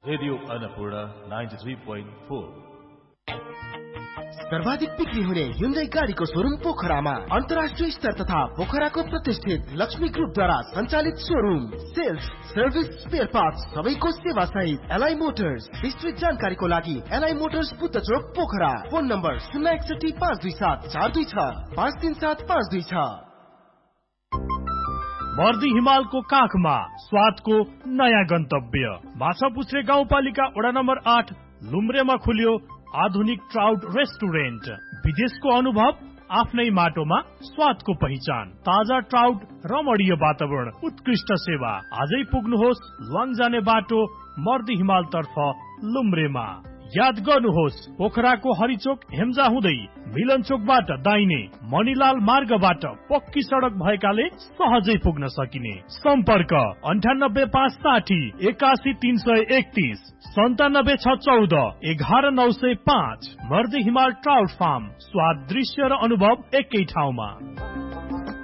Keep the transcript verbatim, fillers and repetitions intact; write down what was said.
Radio Annapurna ninety three point four. सर्वाधिक बिक्री हुने Hyundai गाडीको शोरूम पोखरामा अन्तर्राष्ट्रिय स्तर तथा पोखराको प्रतिष्ठित लक्ष्मी ग्रुपद्वारा सञ्चालित showroom. Sales, service, spare parts सबैको सेवा सहित एलआई मोटर्स। विस्तृत जानकारीको लागि एलआई मोटर्स बुद्ध चोक पोखरा। फोन नम्बर शून्य एकसठी पाँच दुई सात चार दुई छ पाँच तीन सात पाँच दुई छ। मर्दी हिमालको काखमा स्वादको नयाँ गन्तव्य माछापुच्छ्रे गाउँपालिका वडा नम्बर आठ लुम्रेमा खुल्यो आधुनिक ट्राउट रेस्टुरेन्ट। विदेशको अनुभव आफ्नै माटोमा स्वादको पहिचान। ताजा ट्राउट, रमणीय वातावरण, उत्कृष्ट सेवा। आजै पुग्नुहोस् लङ जाने बाटो मर्दी हिमाल तर्फ लुम्रेमा। याद गर्नुहोस् पोखराको हरिचोक हेम्जा हुँदै मिलन चोकबाट दाहिने मणिलाल मार्गबाट पक्की सडक भएकाले सहजै पुग्न सकिने। सम्पर्क अन्ठानब्बे पाँच साठी एकासी तीन सय एकतीस सन्तानब्बे छ चौध एघार नौ सय पाँच। मर्दी हिमाल ट्राउट फार्म, स्वाद, दृश्य र अनुभव एकै ठाउँमा।